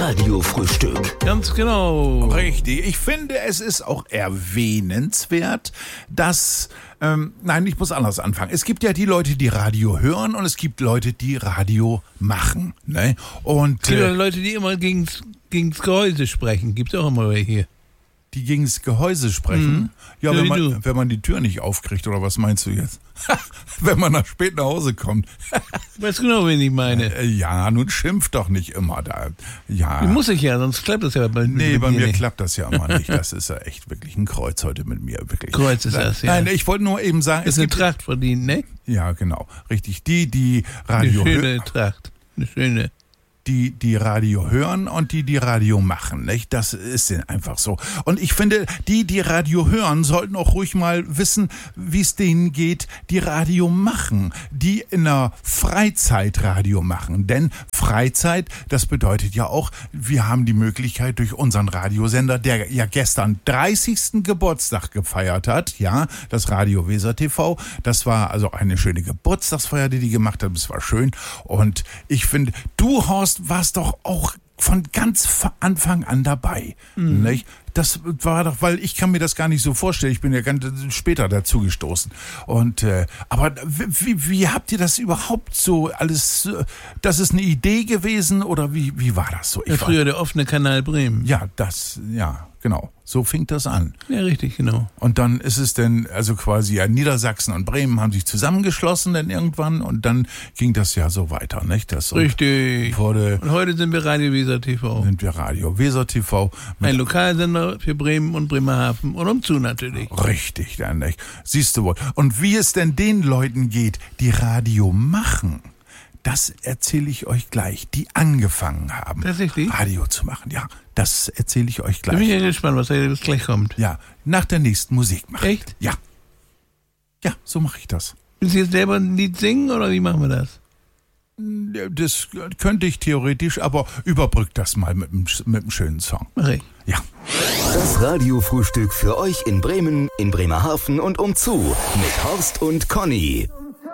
Radiofrühstück. Ganz genau. Richtig. Ich finde, es ist auch erwähnenswert, dass... nein, ich muss anders anfangen. Es gibt ja die Leute, die Radio hören und es gibt Leute, die Radio machen. Ne? Und Es gibt ja Leute, die immer gegens Gehäuse sprechen. Gibt's auch immer welche. die gegen das Gehäuse sprechen. Ja, So wie du. wenn man die Tür nicht aufkriegt, oder was meinst du jetzt? Wenn man nach spät nach Hause kommt. Weißt genau, wen ich meine. Ja, nun schimpft doch nicht immer da. Ja. Muss ich ja, sonst klappt das ja bei Nee, bei mir nicht. klappt das ja immer nicht. Das ist ja echt wirklich ein Kreuz heute mit mir. Wirklich. Kreuz ist das, ja. Nein, ich wollte nur eben sagen, Ist eine Tracht verdient, ne? ja, genau, richtig. Die Eine Radio schöne Tracht. Eine schöne. die Radio hören und die Radio machen, nicht? Das ist einfach so. Und ich finde, die Radio hören, sollten auch ruhig mal wissen, wie es denen geht, die Radio machen, die in der Freizeit Radio machen. Denn Freizeit, das bedeutet ja auch, wir haben die Möglichkeit durch unseren Radiosender, der ja gestern 30. Geburtstag gefeiert hat, ja, das Radio Weser TV, das war also eine schöne Geburtstagsfeier, die gemacht haben, es war schön. Und ich finde, du, Horst, warst doch auch von ganz Anfang an dabei, nicht? Das war doch, weil ich kann mir das gar nicht so vorstellen. Ich bin ja ganz später dazu gestoßen. Und aber wie habt ihr das überhaupt so alles? Das ist eine Idee gewesen oder wie war das so? Ja, früher der offene Kanal Bremen. Ja, genau. So fing das an. Ja, richtig, genau. Und dann ist es denn, also quasi ja, Niedersachsen und Bremen haben sich zusammengeschlossen dann irgendwann und dann ging das ja so weiter, nicht? Das Richtig. Wurde, Und heute sind wir Radio Weser TV. sind wir Radio Weser TV. Ein Lokalsender für Bremen und Bremerhaven und umzu natürlich. Richtig, dann nicht. Siehst du wohl. Und wie es denn den Leuten geht, die Radio machen, das erzähle ich euch gleich, die angefangen haben, Tatsächlich? Radio zu machen. Ja, das erzähle ich euch Da bin ich gleich. ja gespannt, was da jetzt gleich kommt. Ja, nach der nächsten Musik machen. Echt? Ja. Ja, so mache ich das. Willst du jetzt selber ein Lied singen oder wie machen wir das? Das könnte ich theoretisch, aber überbrück das mal mit einem schönen Song. Mach ich. Ja. Das Radiofrühstück für euch in Bremen, in Bremerhaven und umzu mit Horst und Conny.